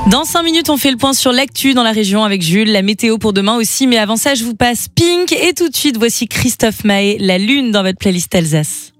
Dans 5 minutes, on fait le point sur l'actu dans la région avec Jules, la météo pour demain aussi. Mais avant ça, je vous passe Pink et tout de suite, voici Christophe Maé, La Lune dans votre playlist Alsace.